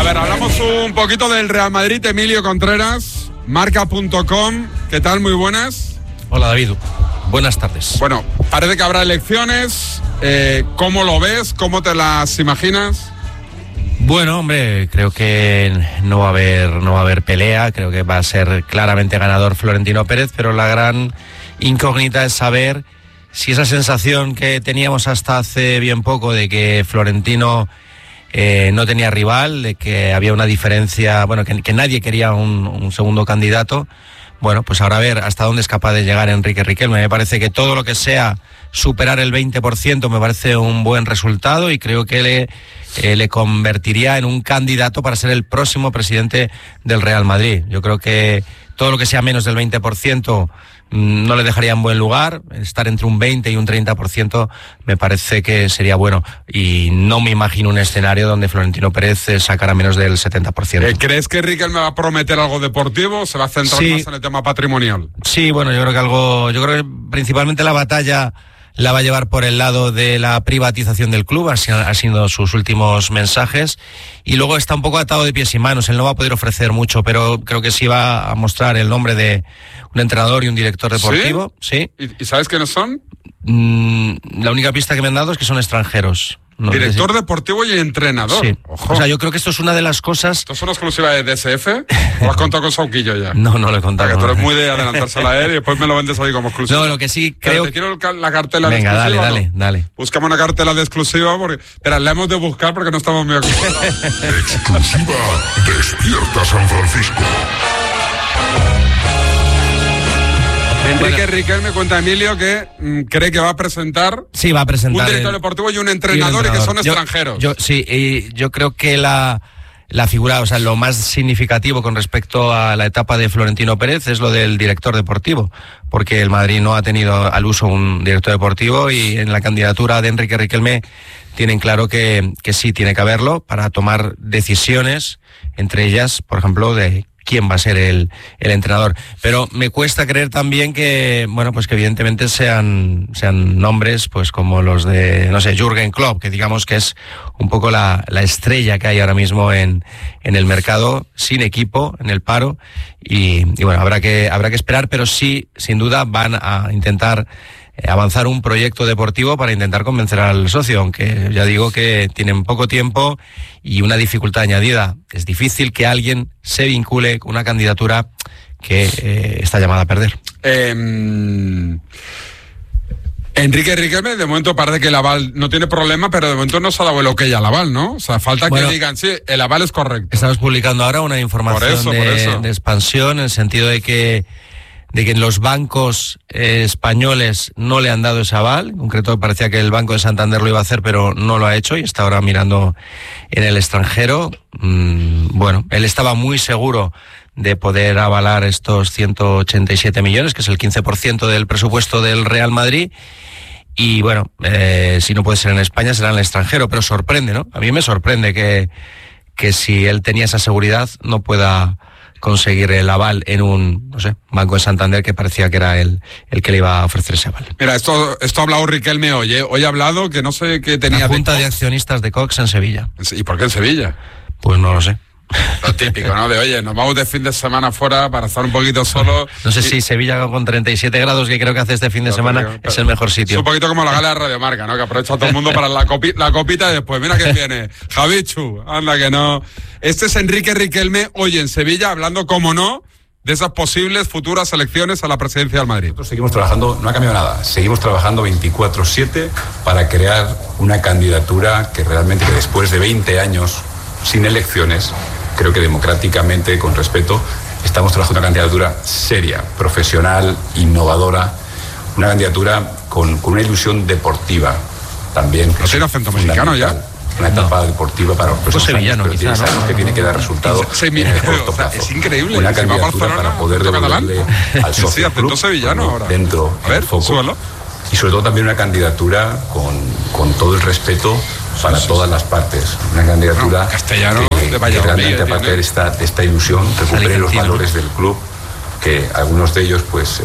ver, hablamos un poquito del Real Madrid. Emilio Contreras, marca.com. ¿Qué tal? Muy buenas. Hola, David. Buenas tardes. Bueno, parece que habrá elecciones. ¿Cómo lo ves? ¿Cómo te las imaginas? Bueno, hombre, creo que no va a haber pelea. Creo que va a ser claramente ganador Florentino Pérez, pero la gran incógnita es saber si esa sensación que teníamos hasta hace bien poco de que Florentino no tenía rival, de que había una diferencia, bueno, que nadie quería un segundo candidato. Bueno, pues ahora a ver hasta dónde es capaz de llegar Enrique Riquelme. Me parece que todo lo que sea superar el 20% me parece un buen resultado y creo que le convertiría en un candidato para ser el próximo presidente del Real Madrid. Yo creo que todo lo que sea menos del 20% no le dejaría en buen lugar. Estar entre un 20 y un 30% me parece que sería bueno. Y no me imagino un escenario donde Florentino Pérez sacara menos del 70%. ¿Crees que Riquelme va a prometer algo deportivo o se va a centrar más en el tema patrimonial? Sí, bueno, yo creo que principalmente la batalla la va a llevar por el lado de la privatización del club, ha sido sus últimos mensajes, y luego está un poco atado de pies y manos. Él no va a poder ofrecer mucho, pero creo que sí va a mostrar el nombre de un entrenador y un director deportivo. ¿Sí? ¿Y sabes quiénes son? La única pista que me han dado es que son extranjeros. No, director deportivo y entrenador. Sí. Ojo. O sea, yo creo que esto es una de las cosas... ¿Esto es una exclusiva de DSF? ¿O lo has contado con Sauquillo ya? No lo he contado. Porque tú eres muy de adelantársela a él y después me lo vendes ahí como exclusiva. No, lo que sí creo... Te quiero la cartela de exclusiva. Venga, dale. Buscamos una cartela de exclusiva porque... Espera, la hemos de buscar porque no estamos muy acostumbrados. Exclusiva Despierta San Francisco. Enrique Riquelme, cuenta Emilio, que cree que va a presentar... Sí, va a presentar... un director deportivo y un entrenador y que son extranjeros. Yo creo que la figura, o sea, lo más significativo con respecto a la etapa de Florentino Pérez es lo del director deportivo, porque el Madrid no ha tenido al uso un director deportivo y en la candidatura de Enrique Riquelme tienen claro que sí tiene que haberlo para tomar decisiones, entre ellas, por ejemplo, de quién va a ser el entrenador. Pero me cuesta creer también que, bueno, pues que evidentemente sean nombres pues como los de, no sé, Jürgen Klopp, que digamos que es un poco la estrella que hay ahora mismo en el mercado, sin equipo, en el paro, y bueno, habrá que esperar, pero sí, sin duda, van a intentar avanzar un proyecto deportivo para intentar convencer al socio, aunque ya digo que tienen poco tiempo y una dificultad añadida. Es difícil que alguien se vincule con una candidatura que está llamada a perder. Enrique Riquelme, de momento parece que el aval no tiene problema, pero de momento no se ha dado el ok al aval, ¿no? O sea, falta que digan, sí, el aval es correcto. Estamos publicando ahora una información de expansión, en el sentido de que los bancos españoles no le han dado ese aval. En concreto parecía que el Banco de Santander lo iba a hacer, pero no lo ha hecho y está ahora mirando en el extranjero. Bueno, él estaba muy seguro de poder avalar estos 187 millones, que es el 15% del presupuesto del Real Madrid. Y bueno, si no puede ser en España, será en el extranjero, pero sorprende, ¿no? A mí me sorprende que si él tenía esa seguridad no pueda conseguir el aval en un, no sé, Banco de Santander, que parecía que era el que le iba a ofrecer ese aval. Mira, esto ha hablado Riquelme hoy, ¿eh? Hoy ha hablado que no sé qué tenía... La Junta de Accionistas de Cox en Sevilla. ¿Y por qué en Sevilla? Pues no lo sé. Lo típico, ¿no? De, oye, nos vamos de fin de semana fuera para estar un poquito solos. No sé si Sevilla con 37 grados, que creo que hace este fin de semana, es el mejor sitio. Es un poquito como la gala de Radio Marca, ¿no? Que aprovecha todo el mundo para la copita y después, mira que viene Javichu, anda que no. Este es Enrique Riquelme hoy en Sevilla, hablando, como no, de esas posibles futuras elecciones a la presidencia del Madrid. Nosotros seguimos trabajando, no ha cambiado nada, seguimos trabajando 24/7 para crear una candidatura que realmente, que después de 20 años sin elecciones, creo que democráticamente, con respeto, estamos trabajando una candidatura seria, profesional, innovadora, una candidatura con una ilusión deportiva también. ¿No tiene acento mexicano ya? Una etapa deportiva para los próximos sevillano, años, pero quizá, ¿no? que tiene que dar resultado en el corto plazo. Es increíble. Una candidatura para poder devolverle al socio sí, acento sevillano ahora. Dentro del foco. Súbalo. Y sobre todo también una candidatura con todo el respeto para todas las partes. Una candidatura castellano que realmente, aparte de esta ilusión, recupere los valores del club, que algunos de ellos pues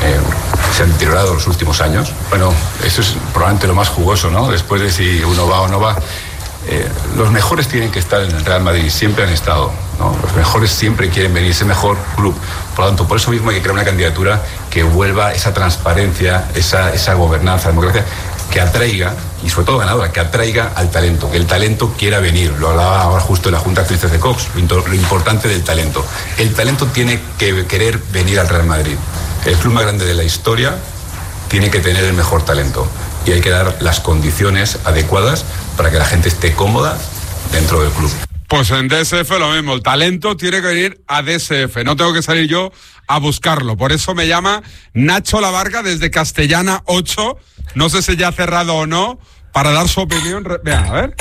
se han deteriorado en los últimos años. Bueno, eso es probablemente lo más jugoso, ¿no? Después de si uno va o no va. los mejores tienen que estar en el Real Madrid, siempre han estado, ¿no? Los mejores siempre quieren venir, es el mejor club. Por lo tanto, por eso mismo hay que crear una candidatura que vuelva esa transparencia, esa gobernanza, democracia, que atraiga, y sobre todo ganadora, que atraiga al talento, que el talento quiera venir. Lo hablaba ahora justo en la Junta de Accionistas de Cox, lo importante del talento. El talento tiene que querer venir al Real Madrid. El club más grande de la historia tiene que tener el mejor talento. Y hay que dar las condiciones adecuadas para que la gente esté cómoda dentro del club. Pues en DSF lo mismo, el talento tiene que venir a DSF, no tengo que salir yo a buscarlo. Por eso me llama Nacho Lavarga desde Castellana 8, no sé si ya ha cerrado o no, para dar su opinión. Vea, a ver.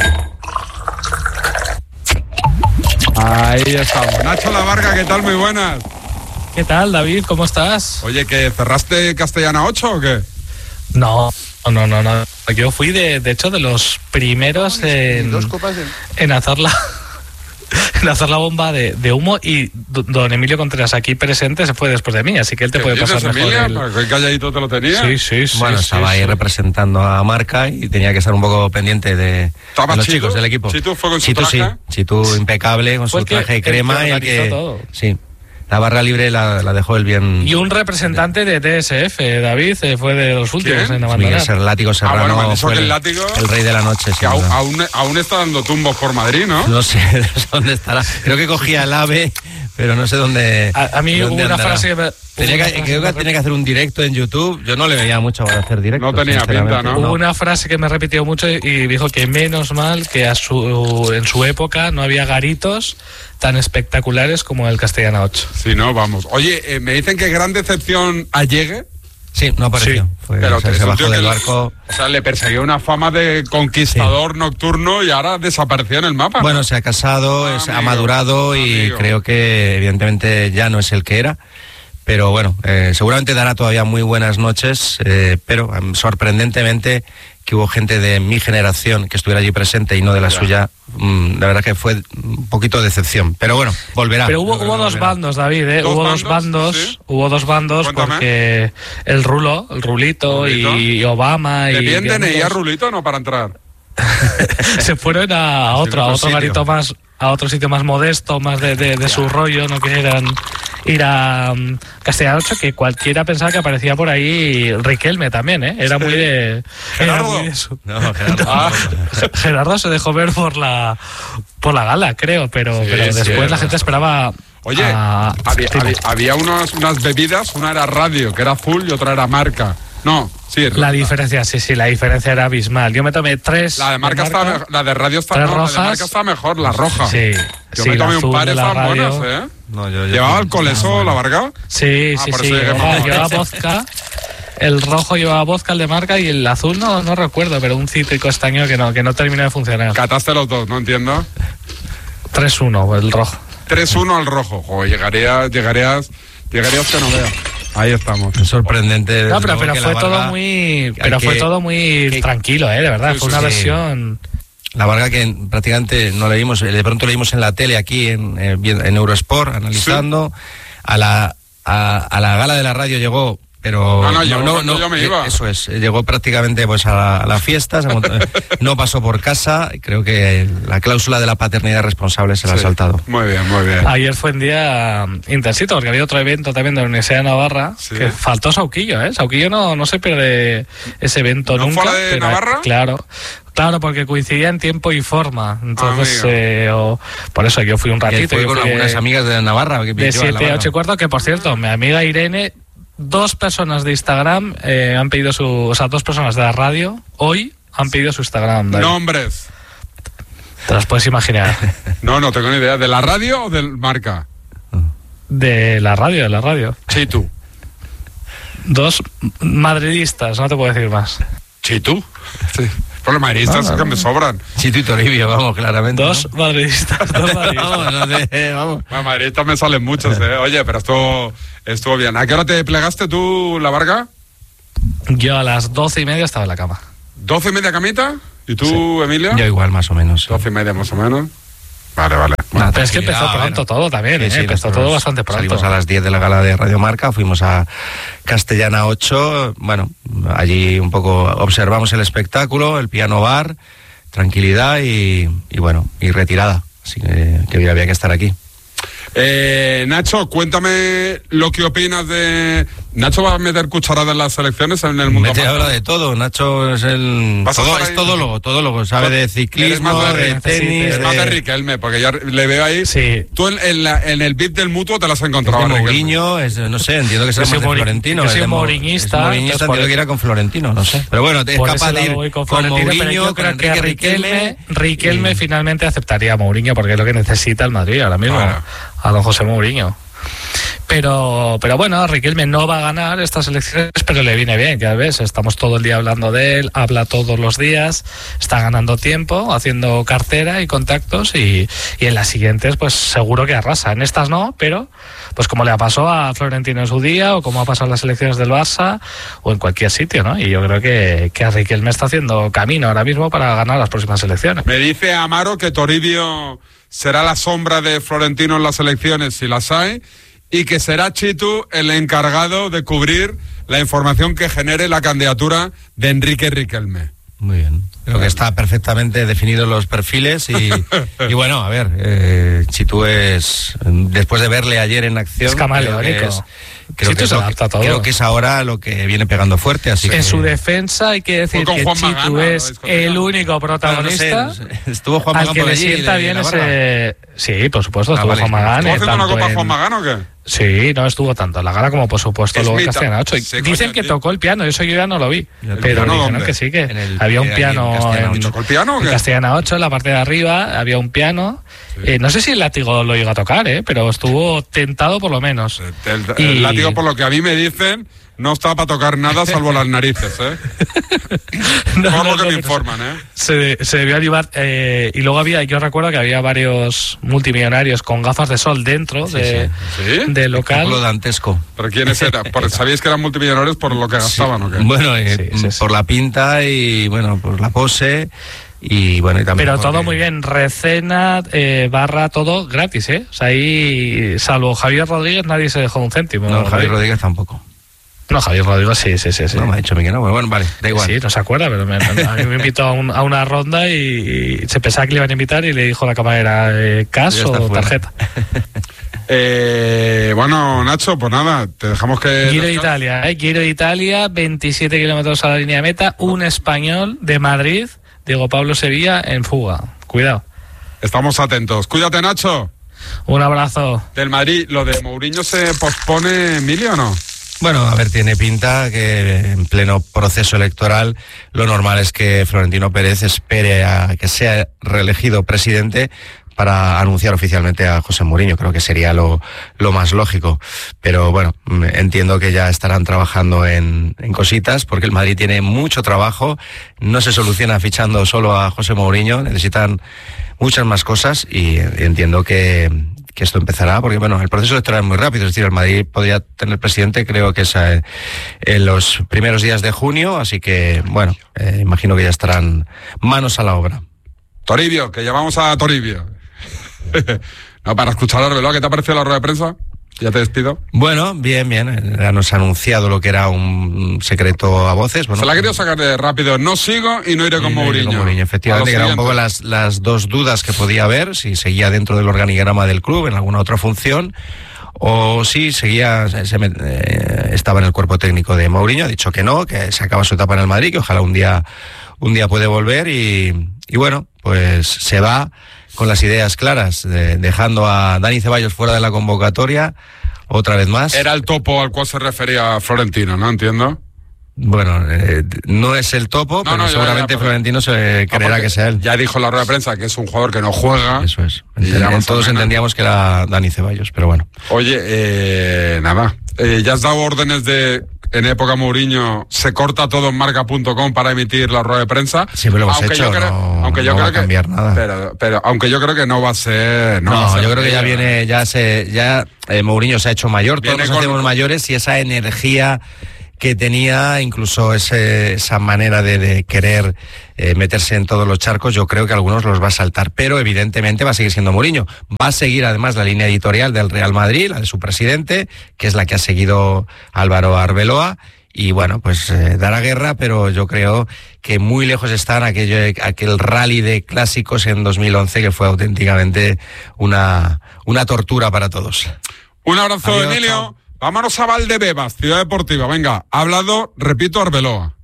Ahí estamos. Nacho Lavarga, ¿qué tal? Muy buenas. ¿Qué tal, David? ¿Cómo estás? Oye, ¿que cerraste Castellana 8 o qué? No. Yo fui, de hecho, de los primeros en hacer la bomba de humo, y don Emilio Contreras, aquí presente, se fue después de mí, así que él te puede pasar mejor. Emilia? ¿Qué calladito te lo tenía? Sí. Bueno, estaba ahí representando a Marca y tenía que estar un poco pendiente de los Chitu, chicos del equipo. ¿Chitu fue con su traje? Sí, Chitu impecable, con su traje de crema, y que todo. Sí. La barra libre la dejó él bien. Y un representante de TSF, David, fue de los últimos en abandonar. Miguel Látigo Serrano, fue el Látigo, el rey de la noche. Que aún está dando tumbos por Madrid, ¿no? No sé dónde estará. Creo que cogía el AVE, pero no sé dónde. A mí hubo una frase que creo que tenía que hacer un directo en YouTube. Yo no le veía mucho para hacer directo. No tenía pinta, ¿no? Hubo una frase que me repitió mucho y dijo que menos mal que en su época no había garitos tan espectaculares como el Castellana 8. Sí, no, vamos. Oye, me dicen que gran decepción a Llegue. Sí, no apareció. Sí. Pero se bajó del barco. O sea, le perseguía una fama de conquistador nocturno y ahora desapareció en el mapa. Bueno, se ha casado, ha madurado y creo que evidentemente ya no es el que era. Pero bueno, seguramente dará todavía muy buenas noches, pero sorprendentemente que hubo gente de mi generación que estuviera allí presente y no de la suya. La verdad que fue un poquito de decepción, pero bueno, volverá. Pero hubo dos bandos, David, ¿Dos hubo bandos? dos bandos, ¿Sí? Hubo dos bandos. Cuéntame. Porque el Rulito y Obama ¿Le y piden DNI a Rulito no para entrar? se fueron a otro garito más, a otro sitio más modesto, más de su rollo, no querían ir a Castellana 8, que cualquiera pensaba que aparecía por ahí Riquelme también, ¿eh? Era muy de... ¿Gerardo? Era muy de su... No, Gerardo. Gerardo se dejó ver por la gala, creo, pero después la gente esperaba... Oye, había unas bebidas, una era radio, que era full, y otra era marca. No, sí. La diferencia era abismal. Yo me tomé 3. La de marca está, la de radio está mejor. La de marca está mejor, la roja. Sí. Yo me tomé un par, estaban buenas, ¿eh? No, yo ¿Llevaba alcohol eso, la Varga? Sí. Llevaba vodka. El rojo llevaba vodka, el de marca, y el azul no recuerdo, pero un cítrico estaño que no terminó de funcionar. Cataste los dos, no entiendo. 3-1 el rojo. 3-1 al rojo. Joder, llegarías que no veas. Ahí estamos. Es sorprendente. No, pero fue todo muy tranquilo, de verdad. Fue una versión. La Varga que prácticamente no leímos, de pronto leímos en la tele aquí en Eurosport, analizando. Sí. A la gala de la radio llegó, pero yo me iba. Eso es, llegó prácticamente pues a la fiesta, no pasó por casa, y creo que la cláusula de la paternidad responsable se la ha saltado. Muy bien. Ayer fue un día intensito, porque había otro evento también de la Universidad de Navarra, que faltó Sauquillo, Sauquillo no se pierde ese evento nunca. ¿No fue la de Navarra? Claro, porque coincidía en tiempo y forma. Entonces, por eso yo fui un ratito. Fui con algunas amigas de Navarra. De 7 a 8 y cuarto, que por cierto, mi amiga Irene, 2 personas de Instagram han pedido 2 personas de la radio, hoy han pedido su Instagram. David. Nombres. Te los puedes imaginar. No tengo ni idea. ¿De la radio o del marca? De la radio. Chitu. 2 madridistas, no te puedo decir más. ¿Chitu? Sí. Pero los madridistas que me sobran. Chitu y Toribio, vamos, claramente. 2 madridistas. Vamos. Bueno, madridistas me salen muchos, Oye, pero estuvo bien. ¿A qué hora te plegaste tú, La Varga? Yo a las 12:30 estaba en la cama. ¿12:30 camita? ¿Y tú, Emilio? Yo igual, más o menos. 12:30 más o menos. Vale. Bueno, pero es que empezó pronto todo también, empezó todo bastante pronto. Salimos a las 10 de la gala de Radio Marca, fuimos a Castellana 8, bueno, allí un poco observamos el espectáculo, el piano bar, tranquilidad y retirada. Así que había que estar aquí. Nacho, cuéntame lo que opinas de... ¿Nacho va a meter cucharadas en las elecciones en el mundo? Habla de todo. Nacho es es todólogo, sabe de ciclismo, de tenis. Es más de Riquelme, porque ya le veo ahí. Sí. Tú en el VIP del Mutuo te las has encontrado. Es de Mourinho, no sé, entiendo que sea más de Florentino. Yo soy mouriñista. Entiendo que era con Florentino, no sé. Pero bueno, es capaz de ir con Mourinho, con Enrique Riquelme. Riquelme finalmente aceptaría a Mourinho porque es lo que necesita el Madrid ahora mismo. A don José Mourinho. Pero bueno, Riquelme no va a ganar estas elecciones, pero le viene bien, ya ves, estamos todo el día hablando de él, habla todos los días, está ganando tiempo, haciendo cartera y contactos y en las siguientes pues seguro que arrasa, en estas no, pero pues como le pasó a Florentino en su día o como ha pasado en las elecciones del Barça o en cualquier sitio, ¿no? Y yo creo que a Riquelme está haciendo camino ahora mismo para ganar las próximas elecciones. Me dice Amaro que Toribio será la sombra de Florentino en las elecciones si las hay, y que será Chitu el encargado de cubrir la información que genere la candidatura de Enrique Riquelme. Muy bien. Creo que está perfectamente definidos los perfiles y bueno, a ver, Chitu es, después de verle ayer en acción, es camaleónico. Creo que es ahora lo que viene pegando fuerte. Así en su defensa hay que decir que Chitu Magana, es el único protagonista. No sé. Estuvo Juan Magán al que por le allí, sienta bien ese... Sí, por supuesto, estuvo vale. Juan Magán. ¿Estuvo haciendo una copa Juan Magán o qué? Sí, no estuvo tanto en la gala como por supuesto luego en Castellana 8. Dicen que tocó el piano, eso yo ya no lo vi. Pero dijeron que sí, que había un piano en Castellana 8, en la parte de arriba, había un piano. Sí. No sé si el látigo lo llegó a tocar, pero estuvo tentado por lo menos. El látigo, por lo que a mí me dicen, no estaba para tocar nada salvo las narices, por lo que me informan, Se debió animar, y luego yo recuerdo que había varios multimillonarios con gafas de sol dentro del local. Lo dantesco. ¿Pero quiénes eran? ¿Sabíais que eran multimillonarios por lo que gastaban o qué? Bueno, por la pinta y bueno, por la pose. Y bueno, y también pero todo muy bien, recena, barra, todo gratis, O sea, ahí, salvo Javier Rodríguez, nadie se dejó un céntimo. No, Javier Rodríguez tampoco. No, Javier Rodríguez sí. No, me ha dicho que no, bueno, vale, da igual. Sí, no se acuerda, pero a mí me invitó a una ronda y se pensaba que le iban a invitar y le dijo a la camarera, ¿cash o tarjeta? Bueno, Nacho, pues nada, te dejamos que... Giro de Italia, 27 kilómetros a la línea de meta, un español de Madrid, Diego Pablo Sevilla, en fuga. Cuidado. Estamos atentos. Cuídate, Nacho. Un abrazo. Del Madrid, ¿lo de Mourinho se pospone, Emilio, o no? Bueno, a ver, tiene pinta que en pleno proceso electoral lo normal es que Florentino Pérez espere a que sea reelegido presidente para anunciar oficialmente a José Mourinho. Creo que sería lo más lógico. Pero bueno, entiendo que ya estarán trabajando en cositas, porque el Madrid tiene mucho trabajo. No se soluciona fichando solo a José Mourinho, necesitan muchas más cosas y entiendo que esto empezará, porque bueno, el proceso electoral es muy rápido, es decir, el Madrid podría tener presidente, creo que es en los primeros días de junio, así que bueno, imagino que ya estarán manos a la obra. Toribio, que llamamos a Toribio. No, para escuchar a Arbeloa, ¿qué te ha parecido la rueda de prensa? Ya te despido. Bueno, bien. Ya nos ha anunciado lo que era un secreto a voces. Bueno, se la ha querido sacar de rápido. No sigo y no iré con Mourinho. Efectivamente, que era un poco las dos dudas que podía haber, si seguía dentro del organigrama del club en alguna otra función, o si seguía, estaba en el cuerpo técnico de Mourinho. Ha dicho que no, que se acaba su etapa en el Madrid, que ojalá un día puede volver y bueno, pues se va con las ideas claras, dejando a Dani Ceballos fuera de la convocatoria otra vez más. Era el topo al cual se refería Florentino, ¿no? Entiendo. Bueno, no es el topo, pero seguramente Florentino se creerá que sea él. Ya dijo en la rueda de prensa que es un jugador que no juega. Eso es. Todos entendíamos que era Dani Ceballos, pero bueno. Oye, nada. Ya has dado órdenes de... En época Mourinho se corta todo en marca.com para emitir la rueda de prensa. Siempre lo hemos hecho, no va a cambiar nada. Pero aunque yo creo que no va a ser... yo creo que ya viene, Mourinho se ha hecho mayor, todos nos hacemos mayores y esa energía que tenía, incluso esa manera de querer meterse en todos los charcos, yo creo que algunos los va a saltar, pero evidentemente va a seguir siendo Mourinho. Va a seguir además la línea editorial del Real Madrid, la de su presidente, que es la que ha seguido Álvaro Arbeloa, y bueno, pues dará guerra, pero yo creo que muy lejos están aquel rally de clásicos en 2011 que fue auténticamente una tortura para todos. Un abrazo, adiós, Emilio. Chao. Vámonos a Valdebebas, Ciudad Deportiva. Venga, ha hablado, repito, Arbeloa.